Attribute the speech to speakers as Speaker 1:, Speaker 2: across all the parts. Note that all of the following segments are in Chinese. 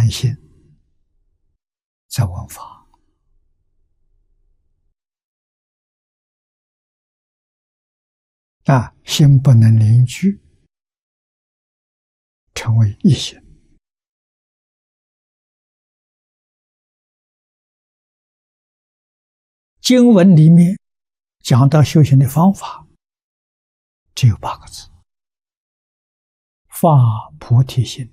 Speaker 1: 专心在闻法。心不能凝聚，成为一心。经文里面讲到修行的方法，只有8个字：发菩提心，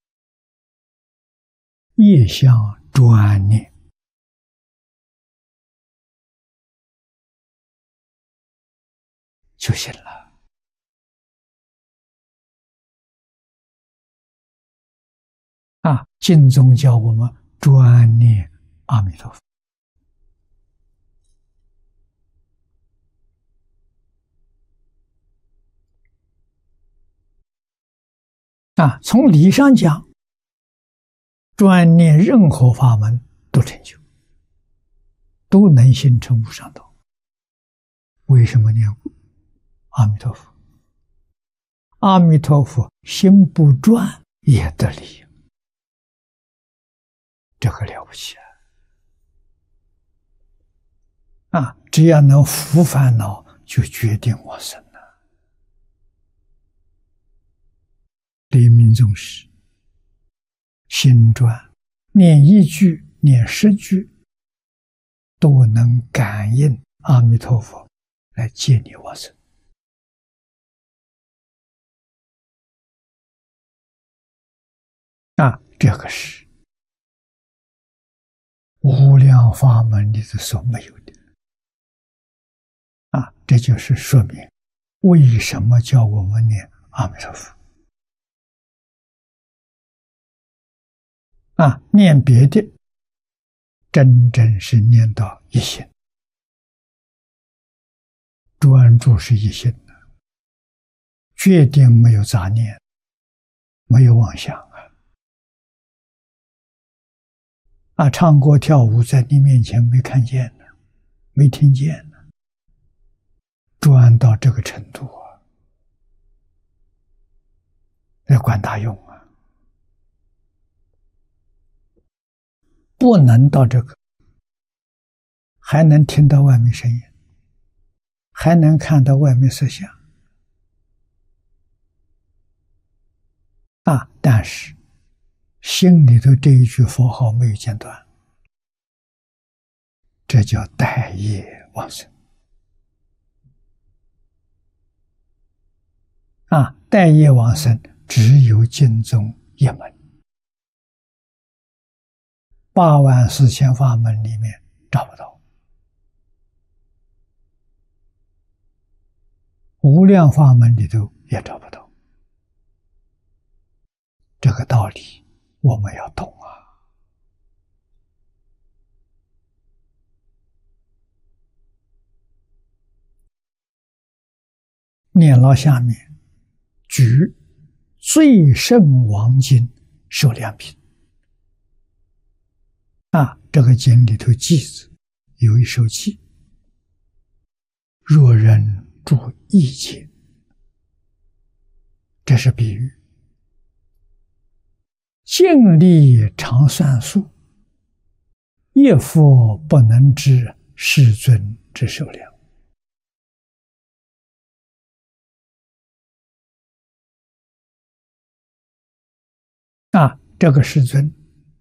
Speaker 1: 业相专念。就行了。经宗教我们专念阿弥陀佛。从理上讲，专念任何法门都成就，都能形成无上道。为什么念阿弥陀佛？阿弥陀佛心不专也得利，这个了不起只要能伏烦恼，就决定往生了。临命终时，心专，念1句，念10句，都能感应阿弥陀佛来接你往生。这个是无量法门里头所没有的。这就是说明为什么叫我们念阿弥陀佛。念别的，真正是念到一心，专注是一心的，决定没有杂念，没有妄想唱歌跳舞在你面前没看见呢，没听见呢，专到这个程度要管大用不能到这个，还能听到外面声音，还能看到外面色相但是心里头这一句佛号没有间断，这叫待业往生待业往生只有经宗一门，84000法门里面找不到，无量法门里头也找不到。这个道理我们要懂念老下面举最胜王经受量品这个经里头记着有一首偈：若人住一劫，这是比喻。尽力常算数，业佛不能知世尊之受量。这个世尊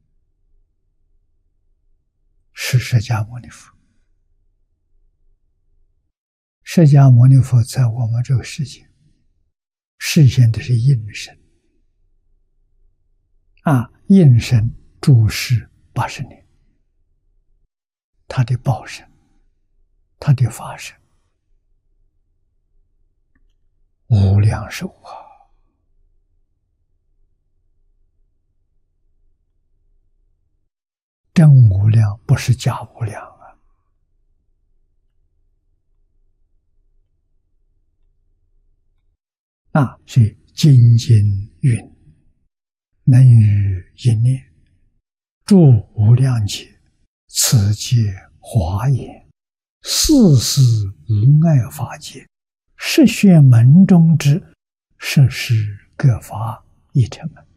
Speaker 1: 是释迦牟尼佛。释迦牟尼佛在我们这个世界实现的是应身应身住世80年，他的报身，他的法身无量寿真无量，不是假无量所以精进云：能于一念住无量劫，此界华严，世事无碍法界，十玄门中之摄施各法一乘门。